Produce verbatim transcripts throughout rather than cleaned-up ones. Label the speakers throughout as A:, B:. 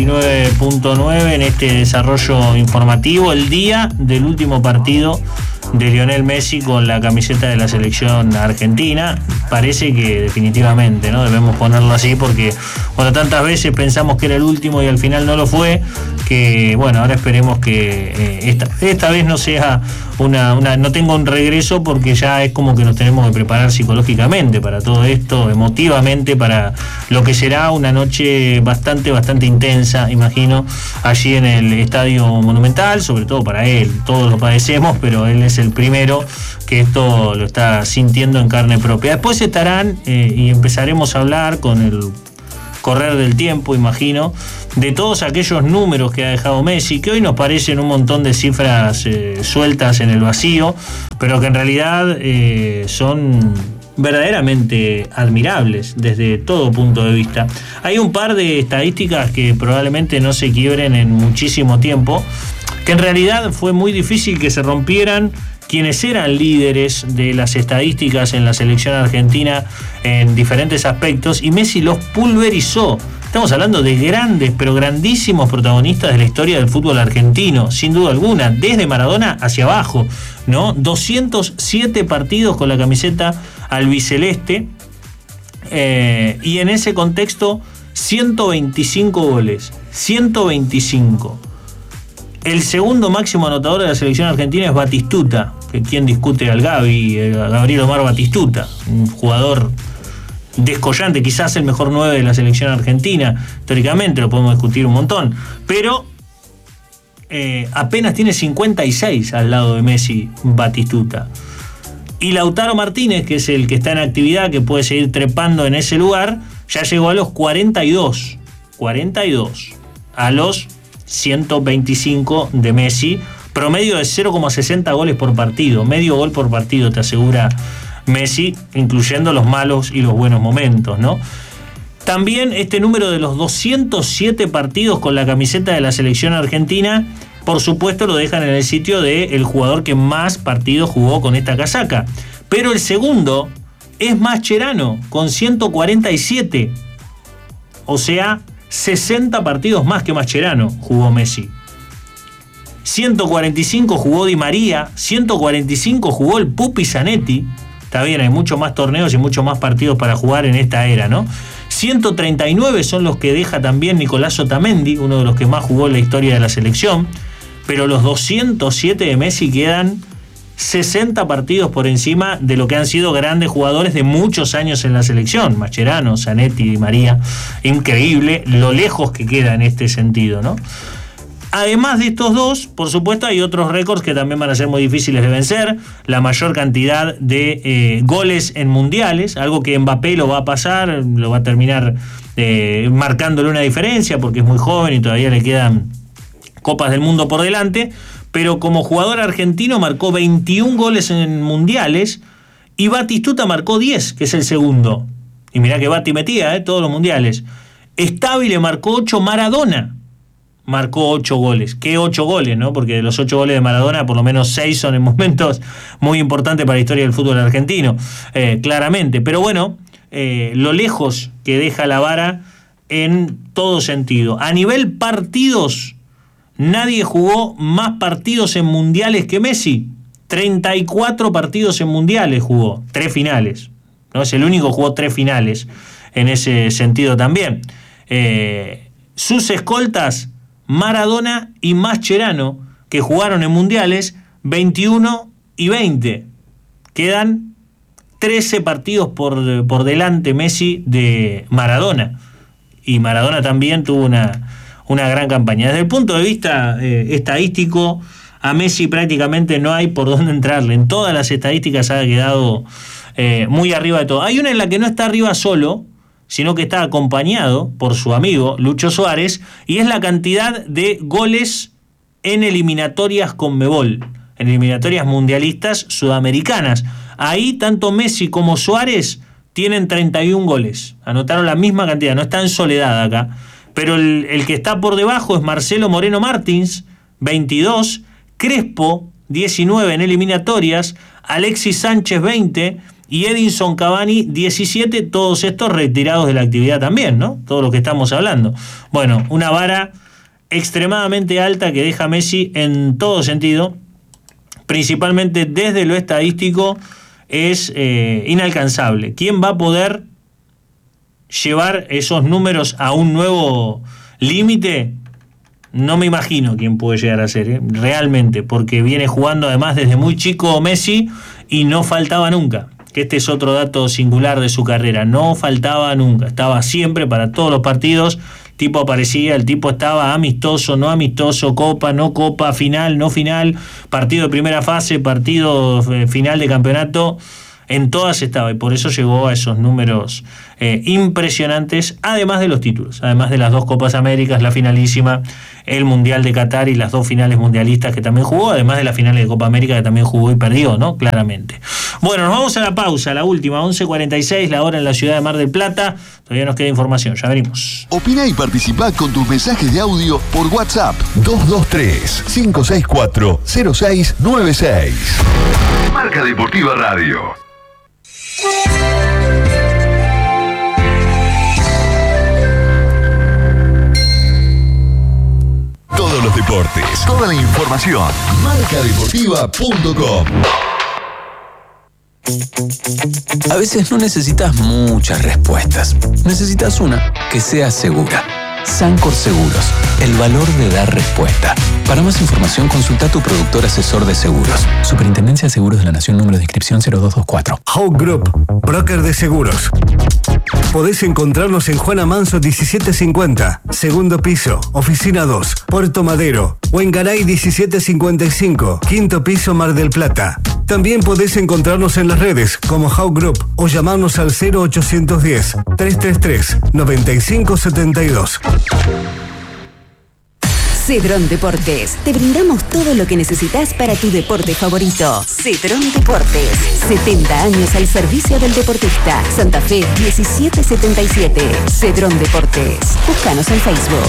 A: veintinueve punto nueve en este desarrollo informativo, el día del último partido de Lionel Messi con la camiseta de la selección argentina. Parece que definitivamente, ¿no? Debemos ponerlo así porque, bueno, tantas veces pensamos que era el último y al final no lo fue, que, bueno, ahora esperemos que eh, esta, esta vez no sea una, una, no tenga un regreso, porque ya es como que nos tenemos que preparar psicológicamente para todo esto, emotivamente, para lo que será una noche bastante, bastante intensa, imagino, allí en el Estadio Monumental, sobre todo para él. Todos lo padecemos, pero él es el primero que esto lo está sintiendo en carne propia. Después estarán eh, y empezaremos a hablar con el correr del tiempo, imagino, de todos aquellos números que ha dejado Messi, que hoy nos parecen un montón de cifras eh, sueltas en el vacío, pero que en realidad eh, son verdaderamente admirables desde todo punto de vista. Hay un par de estadísticas que probablemente no se quiebren en muchísimo tiempo, que en realidad fue muy difícil que se rompieran quienes eran líderes de las estadísticas en la selección argentina en diferentes aspectos, y Messi los pulverizó. Estamos hablando de grandes, pero grandísimos protagonistas de la historia del fútbol argentino, sin duda alguna, desde Maradona hacia abajo, ¿no? doscientos siete partidos con la camiseta albiceleste, eh, y en ese contexto ciento veinticinco goles, ciento veinticinco. El segundo máximo anotador de la selección argentina es Batistuta, que quien discute al Gavi, a Gabriel Omar Batistuta, un jugador descollante, quizás el mejor nueve de la selección argentina, históricamente, lo podemos discutir un montón, pero eh, apenas tiene cincuenta y seis al lado de Messi, Batistuta. Y Lautaro Martínez, que es el que está en actividad, que puede seguir trepando en ese lugar, ya llegó a los cuarenta y dos, cuarenta y dos, a los ciento veinticinco de Messi, promedio de cero coma sesenta goles por partido, medio gol por partido te asegura Messi, incluyendo los malos y los buenos momentos, ¿no? También este número de los doscientos siete partidos con la camiseta de la selección argentina, por supuesto lo dejan en el sitio del jugador que más partidos jugó con esta casaca, pero el segundo es Mascherano, con ciento cuarenta y siete, o sea, sesenta partidos más que Mascherano jugó Messi. ciento cuarenta y cinco jugó Di María, ciento cuarenta y cinco jugó el Pupi Zanetti. Está bien, hay muchos más torneos y muchos más partidos para jugar en esta era, ¿no? ciento treinta y nueve son los que deja también Nicolás Otamendi, uno de los que más jugó en la historia de la selección, pero los doscientos siete de Messi quedan sesenta partidos por encima de lo que han sido grandes jugadores de muchos años en la selección, Mascherano, Zanetti, Di María. Increíble lo lejos que queda en este sentido, ¿no? Además de estos dos, por supuesto, hay otros récords que también van a ser muy difíciles de vencer. La mayor cantidad de eh, goles en mundiales, algo que Mbappé lo va a pasar, lo va a terminar eh, marcándole una diferencia porque es muy joven y todavía le quedan Copas del Mundo por delante. Pero como jugador argentino marcó veintiún goles en mundiales y Batistuta marcó diez, que es el segundo. Y mirá que Bati metía, ¿eh? Todos los mundiales. Stabile marcó ocho, Maradona marcó ocho goles. ¿Qué ocho goles, no? Porque de los ocho goles de Maradona, por lo menos seis son en momentos muy importantes para la historia del fútbol argentino, eh, claramente. Pero bueno, eh, lo lejos que deja la vara en todo sentido. A nivel partidos, nadie jugó más partidos en mundiales que Messi. treinta y cuatro partidos en mundiales jugó, tres finales, ¿no? Es el único que jugó tres finales en ese sentido también. Eh, sus escoltas, Maradona y Mascherano, que jugaron en mundiales veintiuno y veinte. Quedan trece partidos por, por delante Messi de Maradona. Y Maradona también tuvo una, una gran campaña. Desde el punto de vista eh, estadístico, a Messi prácticamente no hay por dónde entrarle. En todas las estadísticas ha quedado eh, muy arriba de todo. Hay una en la que no está arriba solo, sino que está acompañado por su amigo Lucho Suárez, y es la cantidad de goles en eliminatorias Conmebol, en eliminatorias mundialistas sudamericanas. Ahí tanto Messi como Suárez tienen treinta y un goles, anotaron la misma cantidad, no está en soledad acá, pero el, el que está por debajo es Marcelo Moreno Martins, veintidós, Crespo, diecinueve en eliminatorias, Alexis Sánchez, veinte, y Edinson Cavani diecisiete, todos estos retirados de la actividad también, ¿no? Todo lo que estamos hablando. Bueno, una vara extremadamente alta que deja Messi en todo sentido, principalmente desde lo estadístico, es eh, inalcanzable. ¿Quién va a poder llevar esos números a un nuevo límite? No me imagino quién puede llegar a ser, ¿eh? Realmente, porque viene jugando además desde muy chico Messi y no faltaba nunca. Que este es otro dato singular de su carrera, no faltaba nunca, estaba siempre para todos los partidos. El tipo aparecía, el tipo estaba amistoso, no amistoso, copa, no copa, final, no final, partido de primera fase, partido eh, final de campeonato, en todas estaba, y por eso llegó a esos números eh, impresionantes, además de los títulos, además de las dos Copas Américas, la finalísima, el Mundial de Qatar y las dos finales mundialistas que también jugó, además de las finales de Copa América que también jugó y perdió, ¿no? Claramente. Bueno, nos vamos a la pausa, la última, once cuarenta y seis, la hora en la ciudad de Mar del Plata. Todavía nos queda información, ya venimos.
B: Opina y participa con tus mensajes de audio por WhatsApp dos dos tres, cinco seis cuatro, cero seis nueve seis. Marca Deportiva Radio. Todos los deportes, toda la información. marca deportiva punto com.
C: A veces no necesitas muchas respuestas. Necesitas una que sea segura. Sancor Seguros, el valor de dar respuesta. Para más información, consulta a tu productor asesor de seguros. Superintendencia de Seguros de la Nación, número de inscripción cero dos dos cuatro.
D: Hawk Group, broker de seguros. Podés encontrarnos en Juana Manso diecisiete cincuenta, segundo piso, oficina dos, Puerto Madero, o en Garay diecisiete cincuenta y cinco, quinto piso, Mar del Plata. También podés encontrarnos en las redes como Hawk Group o llamarnos al cero ochocientos diez, trescientos treinta y tres, noventa y cinco setenta y dos.
E: Cedrón Deportes. Te brindamos todo lo que necesitas para tu deporte favorito. Cedrón Deportes. setenta años al servicio del deportista. Santa Fe diecisiete setenta y siete. Cedrón Deportes. Búscanos en Facebook.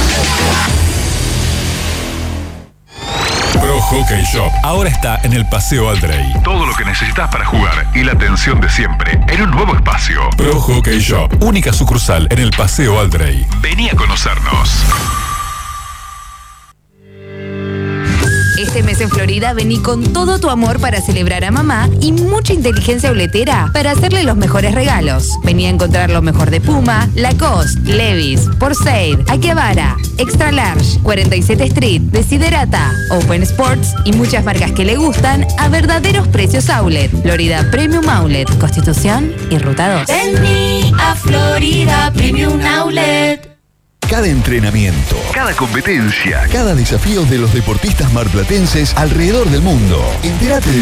F: Pro Hockey Shop ahora está en el Paseo Aldrey.
B: Todo lo que necesitas para jugar y la atención de siempre en un nuevo espacio.
F: Pro Hockey Shop, única sucursal en el Paseo Aldrey.
B: Vení a conocernos.
G: Este mes en Florida vení con todo tu amor para celebrar a mamá y mucha inteligencia boletera para hacerle los mejores regalos. Vení a encontrar lo mejor de Puma, Lacoste, Levi's, Pursuit, Akihabara, Extra Large, cuarenta y siete Street, Desiderata, Open Sports y muchas marcas que le gustan a verdaderos precios outlet. Florida Premium Outlet, Constitución y Ruta dos.
H: Vení a Florida Premium Outlet.
B: Cada entrenamiento, cada competencia, cada desafío de los deportistas marplatenses alrededor del mundo. Entérate de